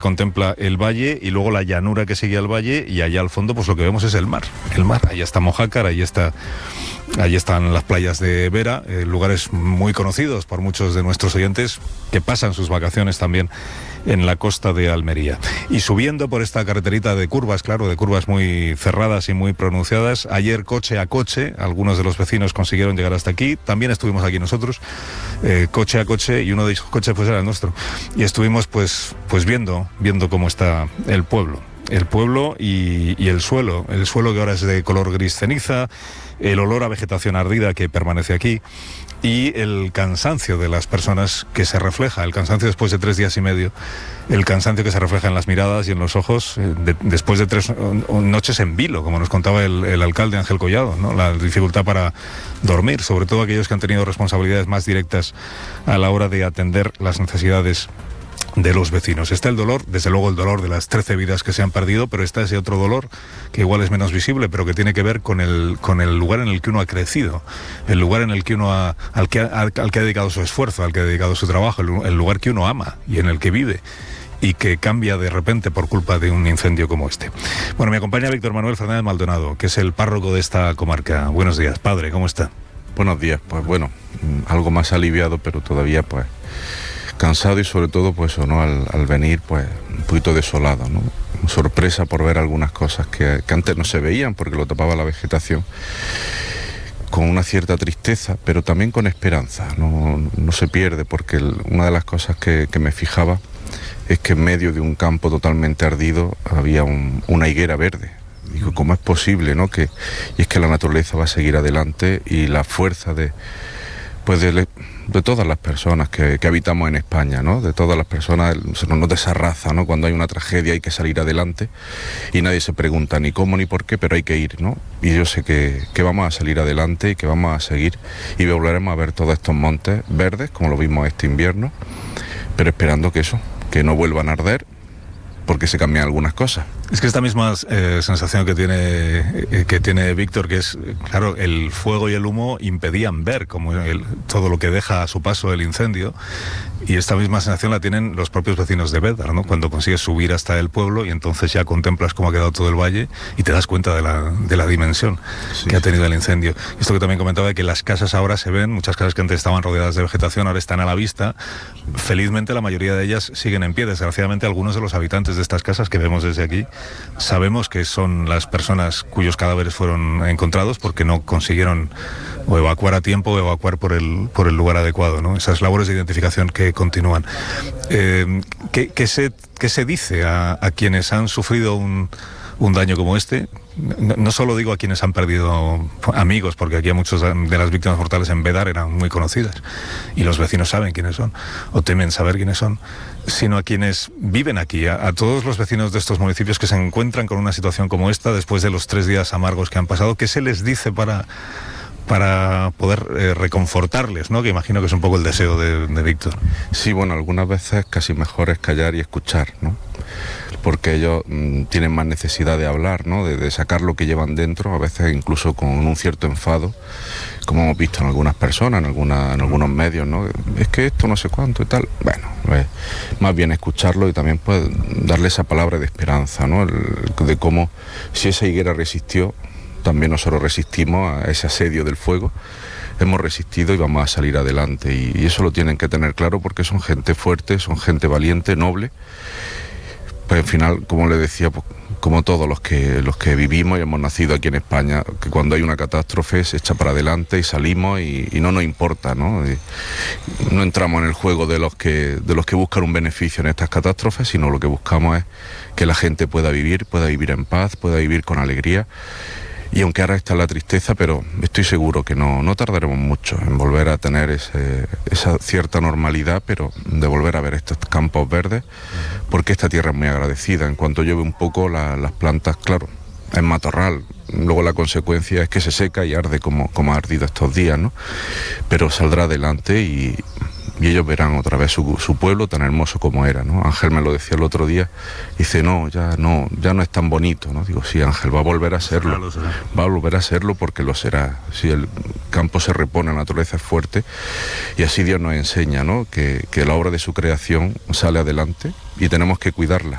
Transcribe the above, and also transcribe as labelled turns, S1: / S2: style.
S1: Contempla el valle y luego la llanura que sigue al valle, y allá al fondo pues lo que vemos es el mar. Allá está Mojácar, allí están las playas de Vera, lugares muy conocidos por muchos de nuestros oyentes que pasan sus vacaciones también en la costa de Almería. Y subiendo por esta carreterita de curvas, claro, de curvas muy cerradas y muy pronunciadas, ayer coche a coche, algunos de los vecinos consiguieron llegar hasta aquí, también estuvimos aquí nosotros, coche a coche, y uno de esos coches pues era el nuestro. Y estuvimos pues viendo cómo está el pueblo. El pueblo y el suelo que ahora es de color gris ceniza, el olor a vegetación ardida que permanece aquí, y el cansancio de las personas que se refleja, el cansancio después de 3 días y medio, el cansancio que se refleja en las miradas y en los ojos, después de 3 noches en vilo, como nos contaba el alcalde Ángel Collado, ¿no? La dificultad para dormir, sobre todo aquellos que han tenido responsabilidades más directas a la hora de atender las necesidades de los vecinos. Está el dolor, desde luego el dolor de las 13 vidas que se han perdido, pero está ese otro dolor que igual es menos visible, pero que tiene que ver con el lugar en el que uno ha crecido, el lugar en el que uno al que ha dedicado su esfuerzo, al que ha dedicado su trabajo, el lugar que uno ama y en el que vive, y que cambia de repente por culpa de un incendio como este. Bueno, me acompaña Víctor Manuel Fernández Maldonado, que es el párroco de esta comarca. Buenos días, padre, ¿cómo está?
S2: Buenos días, pues bueno, algo más aliviado, pero todavía pues cansado, y sobre todo pues o no al venir pues un poquito desolado, ¿no? Sorpresa por ver algunas cosas que antes no se veían porque lo tapaba la vegetación, con una cierta tristeza, pero también con esperanza. No se pierde, porque una de las cosas que me fijaba es que en medio de un campo totalmente ardido había una higuera verde. Digo, ¿cómo es posible, no? Y es que la naturaleza va a seguir adelante, y la fuerza de todas las personas que habitamos en España, ¿no? De todas las personas, se nos nota esa raza, ¿no? Cuando hay una tragedia hay que salir adelante, y nadie se pregunta ni cómo ni por qué, pero hay que ir, ¿no? Y yo sé que vamos a salir adelante y que vamos a seguir, y volveremos a ver todos estos montes verdes como lo vimos este invierno, pero esperando que no vuelvan a arder, porque se cambian algunas cosas.
S1: Es que esta misma sensación que tiene Víctor, que es, claro, el fuego y el humo impedían ver como todo lo que deja a su paso el incendio, y esta misma sensación la tienen los propios vecinos de Bédar, ¿no? Cuando consigues subir hasta el pueblo y entonces ya contemplas cómo ha quedado todo el valle y te das cuenta de la dimensión que ha tenido el incendio. Esto que también comentaba, de que las casas ahora se ven, muchas casas que antes estaban rodeadas de vegetación ahora están a la vista. Felizmente la mayoría de ellas siguen en pie. Desgraciadamente algunos de los habitantes de estas casas que vemos desde aquí sabemos que son las personas cuyos cadáveres fueron encontrados porque no consiguieron o evacuar a tiempo o evacuar por el lugar adecuado, ¿no? Esas labores de identificación que continúan. ¿Qué se dice a quienes han sufrido un daño como este? No solo digo a quienes han perdido amigos, porque aquí muchas de las víctimas mortales en Bédar eran muy conocidas y los vecinos saben quiénes son o temen saber quiénes son, sino a quienes viven aquí, a todos los vecinos de estos municipios que se encuentran con una situación como esta después de los 3 días amargos que han pasado. ¿Qué se les dice para poder reconfortarles, ¿no? Que imagino que es un poco el deseo de Víctor.
S2: Sí, bueno, algunas veces casi mejor es callar y escuchar, ¿no? Porque ellos tienen más necesidad de hablar, ¿no? De sacar lo que llevan dentro, a veces incluso con un cierto enfado, como hemos visto en algunas personas, en algunos medios, ¿no? Es que esto no sé cuánto y tal. Bueno, más bien escucharlo, y también pues darle esa palabra de esperanza, ¿no? De cómo, si esa higuera resistió, también nosotros resistimos a ese asedio del fuego, hemos resistido y vamos a salir adelante, y eso lo tienen que tener claro, porque son gente fuerte, son gente valiente, noble. Pues al final, como le decía, pues, como todos los que vivimos y hemos nacido aquí en España, que cuando hay una catástrofe se echa para adelante y salimos, y no nos importa, ¿no? No entramos en el juego de los que buscan un beneficio en estas catástrofes, sino lo que buscamos es que la gente pueda vivir en paz, pueda vivir con alegría. Y aunque ahora está la tristeza, pero estoy seguro que no tardaremos mucho en volver a tener esa cierta normalidad, pero de volver a ver estos campos verdes, porque esta tierra es muy agradecida. En cuanto llueve un poco, las plantas, claro, es matorral. Luego la consecuencia es que se seca y arde como ha ardido estos días, ¿no? Pero saldrá adelante, y ellos verán otra vez su pueblo tan hermoso como era, ¿no? Ángel me lo decía el otro día, dice, ya no es tan bonito, ¿no? Digo, sí, Ángel, va a volver a serlo, va a volver a serlo, porque lo será. Si el campo se repone, la naturaleza es fuerte, y así Dios nos enseña, ¿no? Que la obra de su creación sale adelante y tenemos que cuidarla.